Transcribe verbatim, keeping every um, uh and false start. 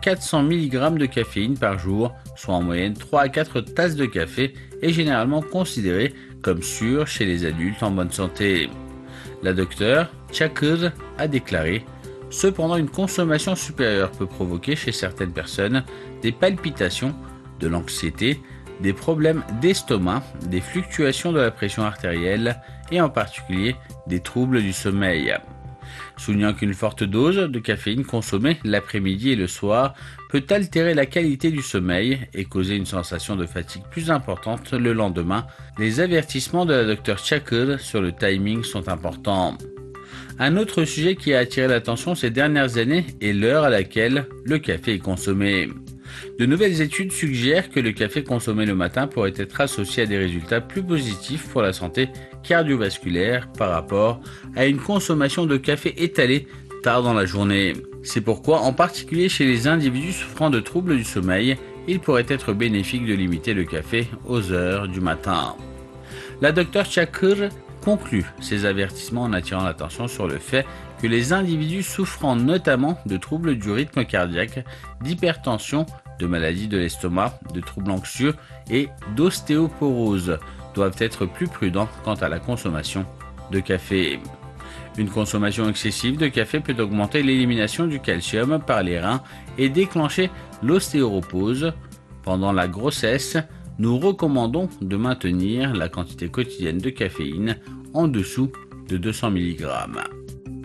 quatre cents milligrammes de caféine par jour, soit en moyenne trois à quatre tasses de café, est généralement considéré comme sûr chez les adultes en bonne santé. La docteure Chakur a déclaré: cependant, une consommation supérieure peut provoquer chez certaines personnes des palpitations, de l'anxiété, des problèmes d'estomac, des fluctuations de la pression artérielle et en particulier des troubles du sommeil. Soulignant qu'une forte dose de caféine consommée l'après-midi et le soir peut altérer la qualité du sommeil et causer une sensation de fatigue plus importante le lendemain, les avertissements de la docteure Chakur sur le timing sont importants. Un autre sujet qui a attiré l'attention ces dernières années est l'heure à laquelle le café est consommé. De nouvelles études suggèrent que le café consommé le matin pourrait être associé à des résultats plus positifs pour la santé cardiovasculaire par rapport à une consommation de café étalée tard dans la journée. C'est pourquoi, en particulier chez les individus souffrant de troubles du sommeil, il pourrait être bénéfique de limiter le café aux heures du matin. La docteure Chakur conclut ses avertissements en attirant l'attention sur le fait que les individus souffrant notamment de troubles du rythme cardiaque, d'hypertension, de maladies de l'estomac, de troubles anxieux et d'ostéoporose doivent être plus prudents quant à la consommation de café. Une consommation excessive de café peut augmenter l'élimination du calcium par les reins et déclencher l'ostéoporose. Pendant la grossesse, nous recommandons de maintenir la quantité quotidienne de caféine en dessous de deux cents milligrammes.